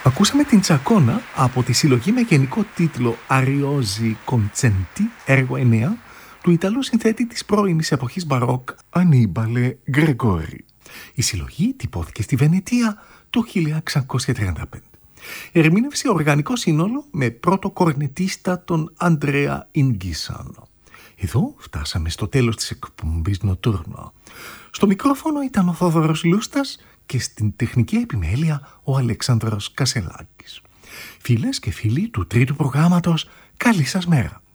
Ακούσαμε την Τσακώνα από τη συλλογή με γενικό τίτλο «Ariosi Concenti», έργο 9, του Ιταλού συνθέτη της πρώιμης εποχής μπαρόκ Ανίμπαλε Γκρεγόρη. Η συλλογή τυπώθηκε στη Βενετία το 1635. Ερμήνευσε οργανικό σύνολο με πρώτο κορνετίστα τον Αντρέα Ινγκίσανο. Εδώ φτάσαμε στο τέλος της εκπομπής Νοτούρνο. Στο μικρόφωνο ήταν ο Θόδωρος Λούστας και στην τεχνική επιμέλεια ο Αλέξανδρος Κασελάκης. Φίλες και φίλοι του τρίτου προγράμματος, καλή σας μέρα.